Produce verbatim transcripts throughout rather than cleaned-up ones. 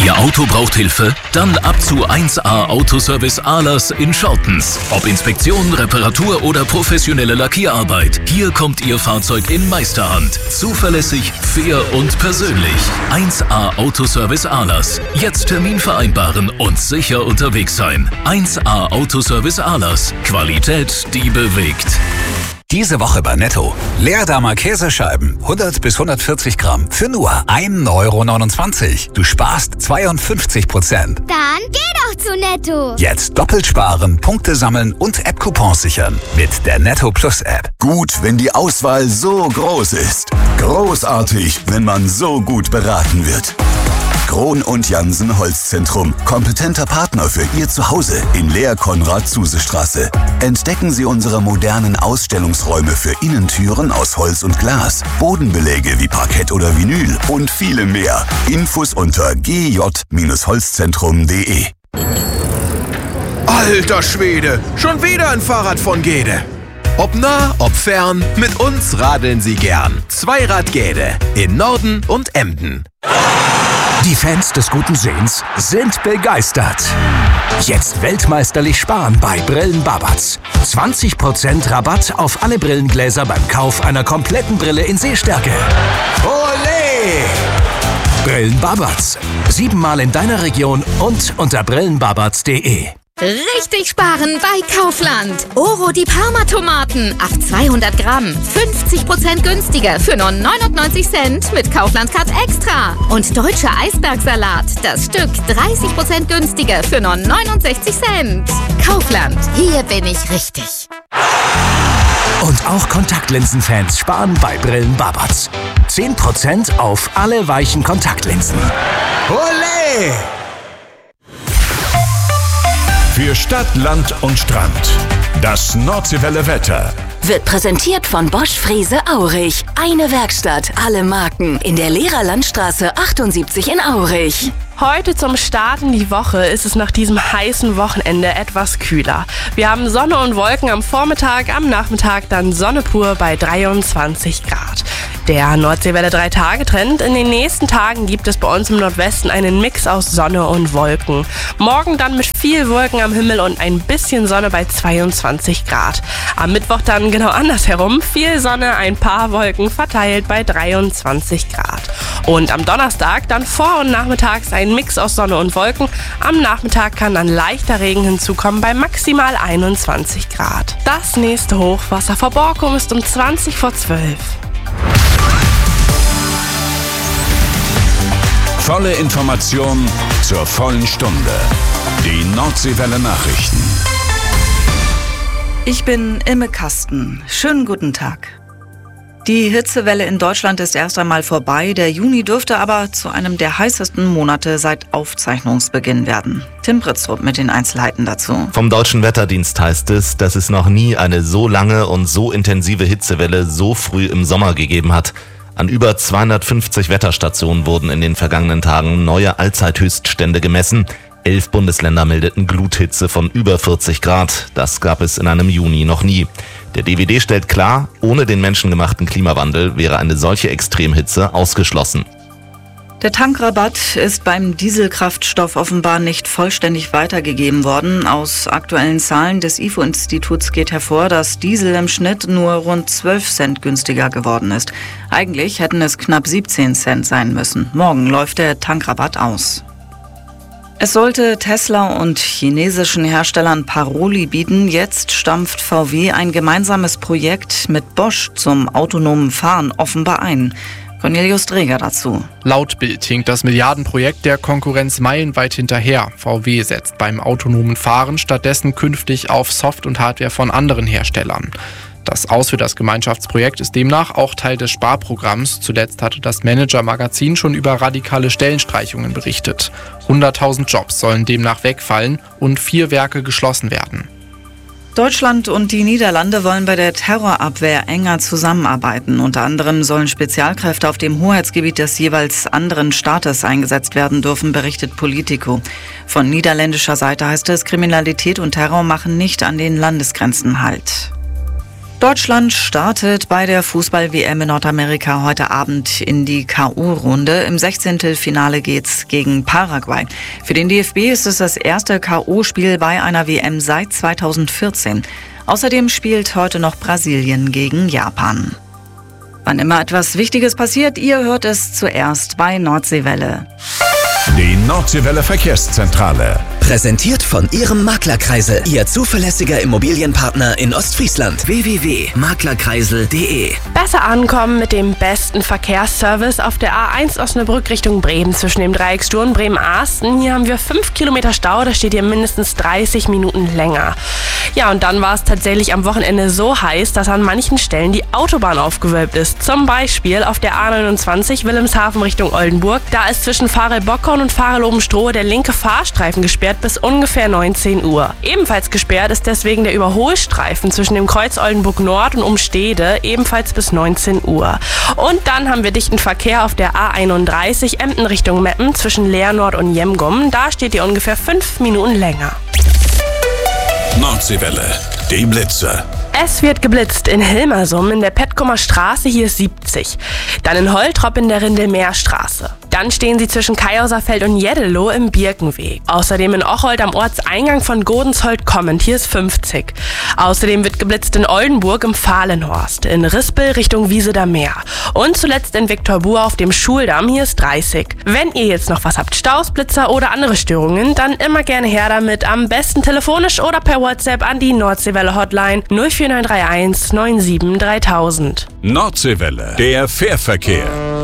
Ihr Auto braucht Hilfe? Dann ab zu eins A Autoservice Ahlers in Schortens. Ob Inspektion, Reparatur oder professionelle Lackierarbeit. Hier kommt Ihr Fahrzeug in Meisterhand. Zuverlässig, fair und persönlich. eins A Autoservice Ahlers. Jetzt Termin vereinbaren und sicher unterwegs sein. eins A Autoservice Ahlers. Qualität, die bewegt. Diese Woche bei Netto. Leerdammer Käsescheiben, hundert bis hundertvierzig Gramm, für nur ein Euro neunundzwanzig. Du sparst zweiundfünfzig Prozent. Dann geh doch zu Netto. Jetzt doppelt sparen, Punkte sammeln und App-Coupons sichern. Mit der Netto Plus App. Gut, wenn die Auswahl so groß ist. Großartig, wenn man so gut beraten wird. Krohn und Jansen Holzzentrum. Kompetenter Partner für Ihr Zuhause in Lehr-Konrad-Zuse-Straße. Entdecken Sie unsere modernen Ausstellungsräume für Innentüren aus Holz und Glas, Bodenbeläge wie Parkett oder Vinyl und viele mehr. Infos unter g j Holzzentrum punkt de. Alter Schwede, schon wieder ein Fahrrad von Gede. Ob nah, ob fern, mit uns radeln Sie gern. Zweirad Gede in Norden und Emden. Die Fans des guten Sehens sind begeistert. Jetzt weltmeisterlich sparen bei Brillen Babatz. zwanzig Prozent Rabatt auf alle Brillengläser beim Kauf einer kompletten Brille in Sehstärke. Olé! Brillen Babatz. Siebenmal in deiner Region und unter brillenbabatz punkt de. Richtig sparen bei Kaufland. Oro die Parma-Tomaten auf zweihundert Gramm. fünfzig Prozent günstiger für nur neunundneunzig Cent mit Kaufland-Card Extra. Und deutscher Eisbergsalat. Das Stück dreißig Prozent günstiger für nur neunundsechzig Cent. Kaufland. Hier bin ich richtig. Und auch Kontaktlinsenfans sparen bei Brillen Babatz. zehn Prozent auf alle weichen Kontaktlinsen. Olé! Für Stadt, Land und Strand. Das Nordseewelle Wetter. Wird präsentiert von Bosch Frese Aurich. Eine Werkstatt, alle Marken. In der Lehrerlandstraße achtundsiebzig in Aurich. Heute zum Start in die Woche ist es nach diesem heißen Wochenende etwas kühler. Wir haben Sonne und Wolken am Vormittag, am Nachmittag dann Sonne pur bei dreiundzwanzig Grad. Der Nordseewelle drei Tage Trend. In den nächsten Tagen gibt es bei uns im Nordwesten einen Mix aus Sonne und Wolken. Morgen dann mit viel Wolken am Himmel und ein bisschen Sonne bei zweiundzwanzig Grad. Am Mittwoch dann genau andersherum. Viel Sonne, ein paar Wolken verteilt bei dreiundzwanzig Grad. Und am Donnerstag dann vor- und nachmittags ein Mix aus Sonne und Wolken. Am Nachmittag kann dann leichter Regen hinzukommen bei maximal einundzwanzig Grad. Das nächste Hochwasser vor Borkum ist um zwanzig vor zwölf. Volle Information zur vollen Stunde. Die Nordseewelle Nachrichten. Ich bin Imme Kasten. Schönen guten Tag. Die Hitzewelle in Deutschland ist erst einmal vorbei. Der Juni dürfte aber zu einem der heißesten Monate seit Aufzeichnungsbeginn werden. Tim Britztrup mit den Einzelheiten dazu. Vom Deutschen Wetterdienst heißt es, dass es noch nie eine so lange und so intensive Hitzewelle so früh im Sommer gegeben hat. An über zweihundertfünfzig Wetterstationen wurden in den vergangenen Tagen neue Allzeithöchststände gemessen. Elf Bundesländer meldeten Gluthitze von über vierzig Grad. Das gab es in einem Juni noch nie. Der D W D stellt klar, ohne den menschengemachten Klimawandel wäre eine solche Extremhitze ausgeschlossen. Der Tankrabatt ist beim Dieselkraftstoff offenbar nicht vollständig weitergegeben worden. Aus aktuellen Zahlen des I F O-Instituts geht hervor, dass Diesel im Schnitt nur rund zwölf Cent günstiger geworden ist. Eigentlich hätten es knapp siebzehn Cent sein müssen. Morgen läuft der Tankrabatt aus. Es sollte Tesla und chinesischen Herstellern Paroli bieten. Jetzt stampft V W ein gemeinsames Projekt mit Bosch zum autonomen Fahren offenbar ein. Cornelius Dreger dazu. Laut Bild hinkt das Milliardenprojekt der Konkurrenz meilenweit hinterher. V W setzt beim autonomen Fahren stattdessen künftig auf Soft- und Hardware von anderen Herstellern. Das Aus für das Gemeinschaftsprojekt ist demnach auch Teil des Sparprogramms. Zuletzt hatte das Manager-Magazin schon über radikale Stellenstreichungen berichtet. hunderttausend Jobs sollen demnach wegfallen und vier Werke geschlossen werden. Deutschland und die Niederlande wollen bei der Terrorabwehr enger zusammenarbeiten. Unter anderem sollen Spezialkräfte auf dem Hoheitsgebiet des jeweils anderen Staates eingesetzt werden dürfen, berichtet Politico. Von niederländischer Seite heißt es, Kriminalität und Terror machen nicht an den Landesgrenzen Halt. Deutschland startet bei der Fußball-W M in Nordamerika heute Abend in die K O-Runde. Im Sechzehntelfinale geht's gegen Paraguay. Für den D F B ist es das erste K O-Spiel bei einer W M seit zweitausendvierzehn. Außerdem spielt heute noch Brasilien gegen Japan. Wann immer etwas Wichtiges passiert, ihr hört es zuerst bei Nordseewelle. Die Nordseewelle Verkehrszentrale. Präsentiert von Ihrem Maklerkreisel, Ihr zuverlässiger Immobilienpartner in Ostfriesland. w w w punkt maklerkreisel punkt de. Besser ankommen mit dem besten Verkehrsservice auf der A eins Osnabrück Richtung Bremen zwischen dem Dreieck Sturm Bremen-Arsten. Hier haben wir fünf Kilometer Stau, da steht ihr mindestens dreißig Minuten länger. Ja, und dann war es tatsächlich am Wochenende so heiß, dass an manchen Stellen die Autobahn aufgewölbt ist. Zum Beispiel auf der A neunundzwanzig Wilhelmshaven Richtung Oldenburg. Da ist zwischen Farel-Bockhorn und Farel-Obenstrohe der linke Fahrstreifen gesperrt bis ungefähr neunzehn Uhr. Ebenfalls gesperrt ist deswegen der Überholstreifen zwischen dem Kreuz Oldenburg Nord und Umstede, ebenfalls bis neunzehn Uhr. Und dann haben wir dichten Verkehr auf der A einunddreißig Emden Richtung Meppen zwischen Leernord und Jemgum. Da steht ihr ungefähr fünf Minuten länger. Nordseewelle, die Blitze. Es wird geblitzt in Hilmersum in der Petkumer Straße, hier ist siebzig. Dann in Holtrop in der Rindelmeerstraße. Dann stehen sie zwischen Kaiauserfeld und Jeddelo im Birkenweg. Außerdem in Ocholt am Ortseingang von Godensholt kommend, hier ist fünfzig. Außerdem wird geblitzt in Oldenburg im Fahlenhorst, in Rispel Richtung Wieseder Meer. Und zuletzt in Viktorbur auf dem Schuldamm, hier ist dreißig. Wenn ihr jetzt noch was habt, Staus, Blitzer oder andere Störungen, dann immer gerne her damit. Am besten telefonisch oder per WhatsApp an die Nordseewelle Hotline null vier neun drei eins neun sieben dreitausend. Nordseewelle, der Fährverkehr.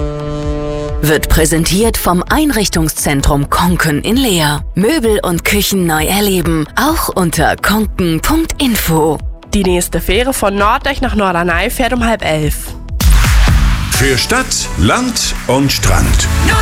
Wird präsentiert vom Einrichtungszentrum Konken in Leer. Möbel und Küchen neu erleben, auch unter konken punkt info. Die nächste Fähre von Norddeich nach Norderney fährt um halb elf. Für Stadt, Land und Strand.